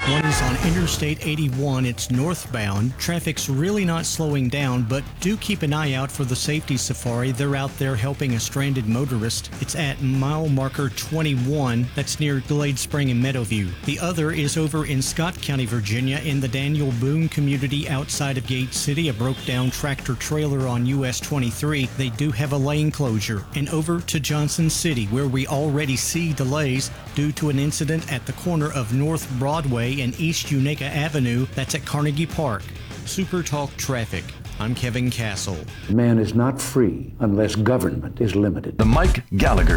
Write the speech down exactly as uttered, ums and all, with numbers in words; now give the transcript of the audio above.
One is on Interstate eighty-one. It's northbound. Traffic's really not slowing down, but do keep an eye out for the safety safari. They're out there helping a stranded motorist. It's at mile marker twenty-one. That's near Glade Spring and Meadowview. The other is over in Scott County, Virginia, in the Daniel Boone community outside of Gate City. A broke-down tractor trailer on U S twenty-three. They do have a lane closure. And over to Johnson City, where we already see delays due to an incident at the corner of North Broadway and East Unaka Avenue. That's at Carnegie Park. Super Talk Traffic. I'm Kevin Castle. Man is not free unless government is limited. The Mike Gallagher